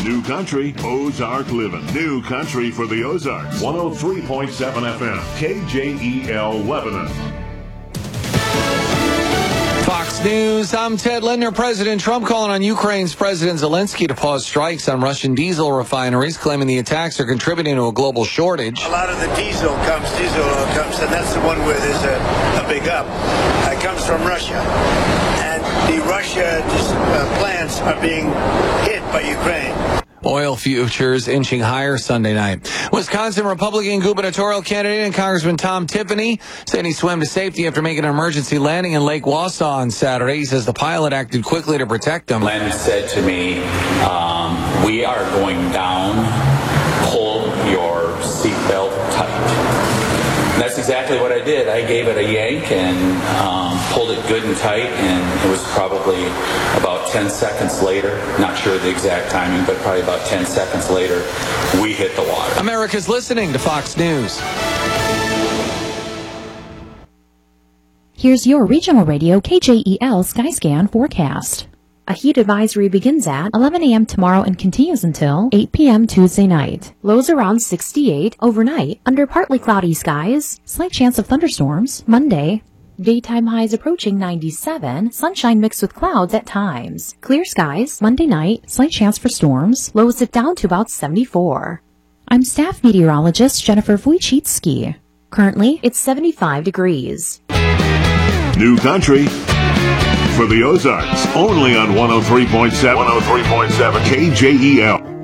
New Country, Ozark Living. New Country for the Ozarks. 103.7 FM, KJEL Lebanon. Fox News, I'm Ted Linder. President Trump calling on Ukraine's President Zelensky to pause strikes on Russian diesel refineries, claiming the attacks are contributing to a global shortage. A lot of the diesel oil comes, and that's the one where there's a big up. It comes from Russia. And the Russia plants are being hit by Ukraine. Oil futures inching higher Sunday night. Wisconsin Republican gubernatorial candidate and Congressman Tom Tiffany said he swam to safety after making an emergency landing in Lake Wausau on Saturday. He says the pilot acted quickly to protect him. Len said to me, we are going down, pull your seatbelt tight. And that's exactly what I did. I gave it a yank and pulled it good and tight, and it was probably about 10 seconds later, not sure the exact timing, but probably about 10 seconds later, we hit the water. America's listening to Fox News. Here's your regional radio KJEL Skyscan forecast. A heat advisory begins at 11 a.m. tomorrow and continues until 8 p.m. Tuesday night. Lows around 68 overnight, under partly cloudy skies, slight chance of thunderstorms. Monday, daytime highs approaching 97, sunshine mixed with clouds at times. Clear skies. Monday night, slight chance for storms, lows dip down to about 74. I'm staff meteorologist Jennifer Wojcicki. Currently, it's 75 degrees. New Country for the Ozarks, only on 103.7 KJEL.